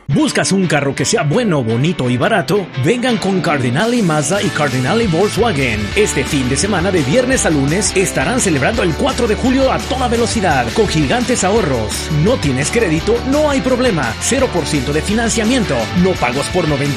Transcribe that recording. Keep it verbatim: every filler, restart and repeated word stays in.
¿Buscas un carro que sea bueno, bonito y barato? Vengan con Cardinale Mazda y Cardinale Volkswagen. Este fin de semana de viernes a lunes estarán celebrando el cuatro de julio a toda velocidad con gigantes ahorros. No tienes crédito, no hay problema. cero por ciento de financiamiento. No pagos por noventa